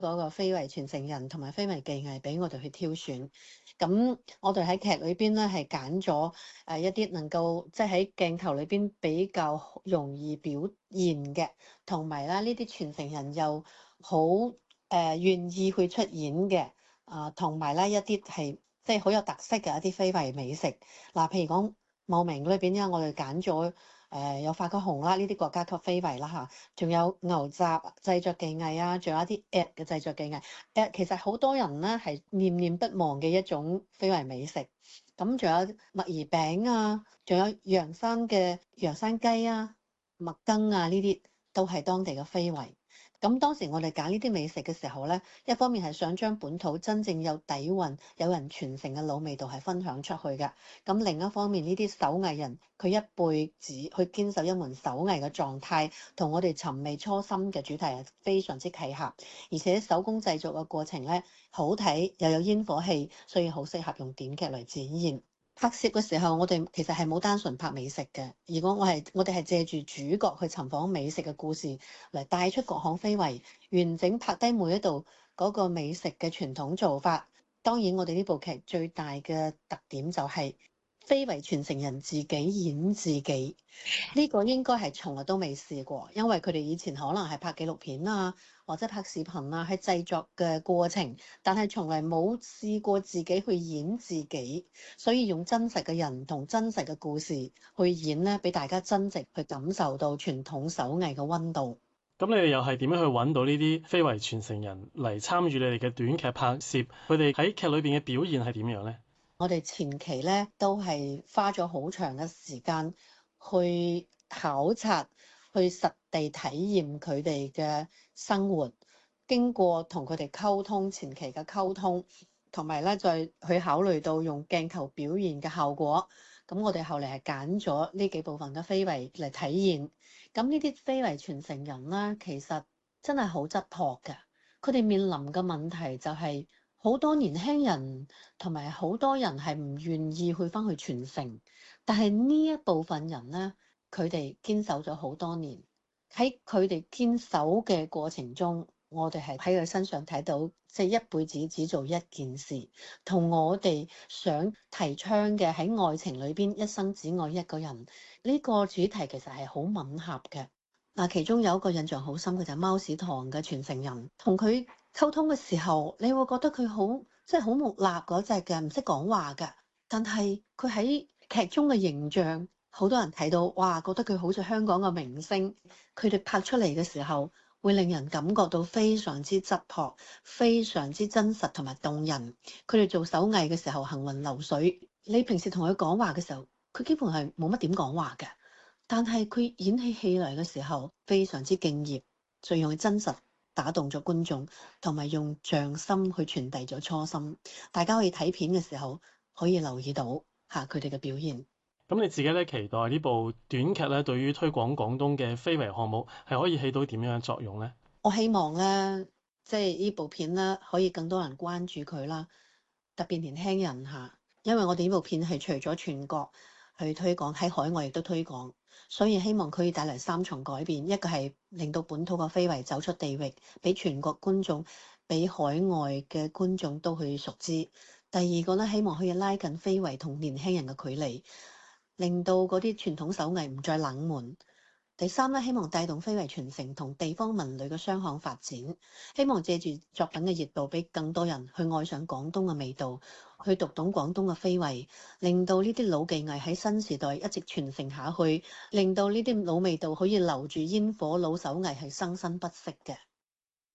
嗰個非遺傳承人同埋非遺技藝俾我哋去挑選。咁我哋喺劇裏邊咧係揀咗一啲能夠即係喺鏡頭裏邊比較容易表現嘅，同埋啦呢啲傳承人又好願意去出演嘅同埋咧一啲係即係好有特色嘅一啲非遺美食。譬如講茂名裏邊咧，我哋揀咗有發哥紅啦，呢啲國家級非遺啦嚇，仲有牛雜製作技藝啊，仲有一啲 at 嘅製作技藝。其實好多人咧係念念不忘嘅一種非遺美食。咁仲有麥兒餅啊，仲有陽山嘅陽山雞啊、麥羹啊，呢啲都係當地嘅非遺。咁當時我哋揀呢啲美食嘅時候咧，一方面係想將本土真正有底蘊、有人傳承嘅老味道係分享出去嘅。咁另一方面，呢啲手藝人佢一輩子去堅守一門手藝嘅狀態，同我哋尋味初心嘅主題係非常之契合。而且手工製作嘅過程咧好睇，又有煙火氣，所以好適合用短劇嚟展現。拍攝嘅時候，我哋其實係冇單純拍美食嘅。如果我哋係借住主角去尋訪美食嘅故事嚟帶出各項非遺，完整拍低每一度嗰個美食嘅傳統做法。當然，我哋呢部劇最大嘅特點就係非遺傳承人自己演自己。呢個應該係從來都未試過，因為佢哋以前可能係拍紀錄片啊，或者拍視頻啊，喺製作嘅過程，但係從來冇試過自己去演自己，所以用真實嘅人同真實嘅故事去演呢，俾大家真實去感受到傳統手藝嘅溫度。 咁你哋又係點樣去揾到呢啲非遺傳承人嚟參與你哋嘅短劇拍攝？佢哋喺劇裏邊嘅表現係點樣呢？ 我哋前期咧都係花咗好長嘅時間去考察、去實地體驗佢哋嘅生活，經過同佢哋溝通，前期嘅溝通，同埋咧再去考慮到用鏡頭表現嘅效果。咁我哋後嚟係揀咗呢幾部分嘅非遺嚟體現。咁呢啲非遺傳承人咧，其實真係好質樸嘅。佢哋面臨嘅問題就係好多年輕人同埋好多人係唔願意去翻去傳承，但係呢一部分人呢，佢哋堅守咗好多年。喺佢哋堅守嘅過程中，我哋係喺佢身上睇到，即係一輩子只做一件事，同我哋想提倡嘅喺愛情裏邊一生只愛一個人呢個主題其實係好吻合嘅。其中有一個印象好深嘅就係貓屎堂嘅傳承人，同佢溝通嘅時候，你會覺得佢好即係好木訥嗰隻嘅，唔識講話嘅。但係佢喺劇中嘅形象，好多人睇到，哇，覺得佢好似香港嘅明星。佢哋拍出嚟嘅時候，會令人感覺到非常之質樸，非常之真實同埋動人。佢哋做手藝嘅時候行雲流水，你平時同佢講話嘅時候，佢基本係冇乜點講話嘅。但係佢演起戲嚟嘅時候非常之敬業，最用真實打動咗觀眾，同埋用匠心去傳遞咗初心。大家可以睇片嘅時候可以留意到佢哋嘅表現。 咁你自己咧期待呢部短劇咧，對於推廣廣東嘅非遺項目係可以起到點樣嘅作用呢？ 我希望咧，即係呢部片咧可以更多人關注佢啦，特別年輕人嚇，因為我哋呢部片係除咗全國去推廣，喺海外亦都推廣。所以希望可以帶嚟三重改變，一個係令到本土嘅非遺走出地域，俾全國觀眾、俾海外嘅觀眾都去熟知。第二個咧，希望可以拉近非遺同年輕人嘅距離，令到嗰啲傳統手藝唔再冷門。第三咧，希望帶動非遺傳承同地方文旅嘅雙向發展，希望借住作品嘅熱度，俾更多人去愛上廣東嘅味道，去讀懂廣東嘅非遺，令到呢啲老技藝喺新時代一直傳承下去，令到呢啲老味道可以留住煙火，老手藝係生生不息嘅。